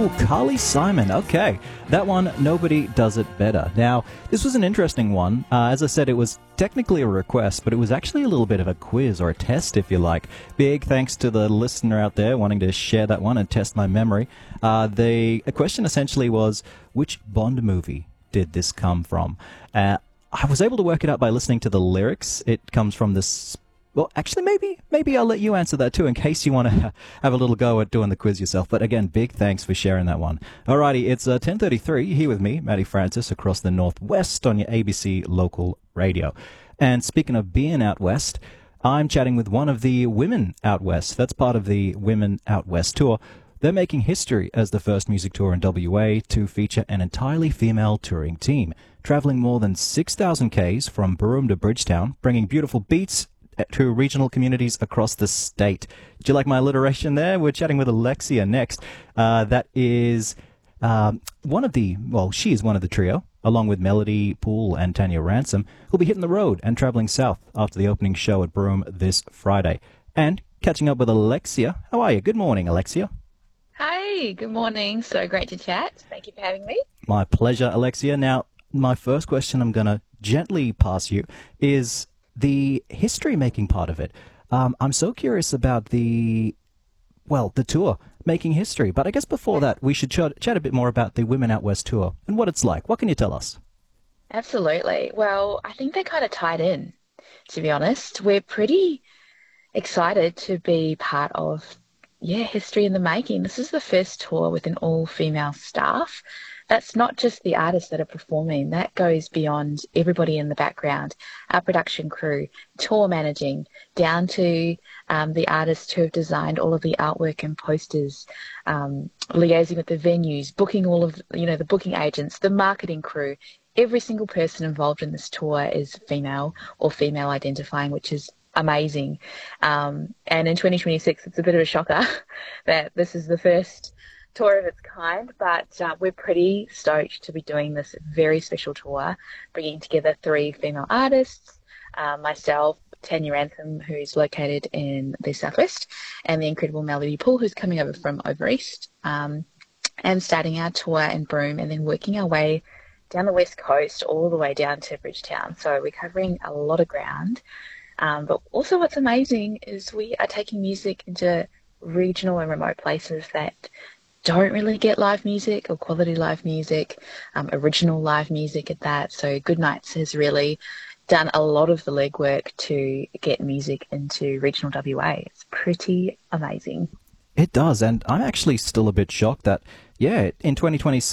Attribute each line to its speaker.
Speaker 1: Oh, Carly Simon. Okay, that one, Nobody Does It Better. Now, this was an interesting one. As I said, it was technically a request, but it was actually a little bit of a quiz or a test, if you like. Big thanks to the listener out there wanting to share that one and test my memory. The question essentially was, which Bond movie did this come from? I was able to work it out by listening to the lyrics. It comes from this... Well, actually, maybe I'll let you answer that too in case you want to have a little go at doing the quiz yourself. But again, big thanks for sharing that one. Alrighty, it's 10:33 here with me, Matty Francis, across the Northwest on your ABC local radio. And speaking of being out west, I'm chatting with one of the women out west. That's part of the Women Out West tour. They're making history as the first music tour in WA to feature an entirely female touring team, travelling more than 6,000 Ks from Broome to Bridgetown, bringing beautiful beats to regional communities across the state. Do you like my alliteration there? We're chatting with Alexia next. That is she is one of the trio, along with Melody Poole and Tanya Ransom, who'll be hitting the road and travelling south after the opening show at Broome this Friday. And catching up with Alexia. How are you? Good morning, Alexia.
Speaker 2: Hi, good morning. So great to chat. Thank you for having me.
Speaker 1: My pleasure, Alexia. Now, my first question I'm going to gently pass you is the history-making part of it. I'm so curious about the tour, making history. But I guess before that, we should chat a bit more about the Women Out West tour and what it's like. What can you tell us?
Speaker 2: Absolutely. Well, I think they're kind of tied in, to be honest. We're pretty excited to be part of, history in the making. This is the first tour with an all-female staff. That's not just the artists that are performing. That goes beyond everybody in the background, our production crew, tour managing, down to the artists who have designed all of the artwork and posters, liaising with the venues, booking all of, the booking agents, the marketing crew. Every single person involved in this tour is female or female identifying, which is amazing. And in 2026, it's a bit of a shocker that this is the first tour of its kind, but we're pretty stoked to be doing this very special tour, bringing together 3 female artists, myself, Tanya Ransom, who's located in the southwest, and the incredible Melody Poole, who's coming over from over east, and starting our tour in Broome and then working our way down the west coast all the way down to Bridgetown. So we're covering a lot of ground, but also what's amazing is we are taking music into regional and remote places that don't really get live music or quality live music, original live music at that. So Goodnights has really done a lot of the legwork to get music into regional WA. It's pretty amazing.
Speaker 1: It does, and I'm actually still a bit shocked that, in 2026,